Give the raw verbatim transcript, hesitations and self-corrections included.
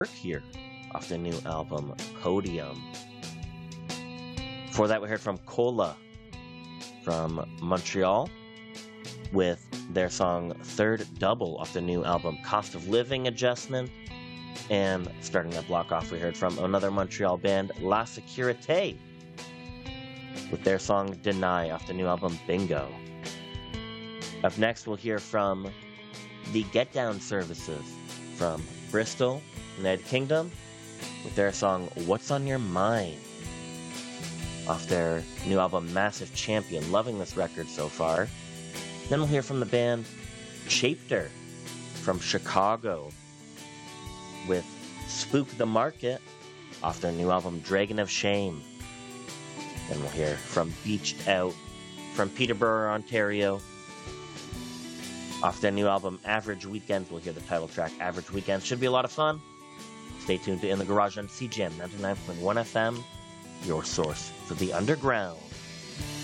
here off the new album Podium. Before that, we heard from Cola from Montreal with their song Third Double off the new album Cost of Living Adjustment. And starting that block off, we heard from another Montreal band, La Sécurité, with their song Deny off the new album Bingo. Up next, we'll hear from the Get Down Services from Bristol, United Kingdom, with their song What's on Your Mind off their new album Massive Champion. Loving this record so far. Then we'll hear from the band Chapter from Chicago with Spook the Market off their new album Dragon of Shame. Then we'll hear from Beached Out from Peterborough, Ontario off their new album Average Weekends. We'll hear the title track Average Weekends. Should be a lot of fun. Stay tuned to In the Garage on C J M ninety-nine point one F M, your source for the underground.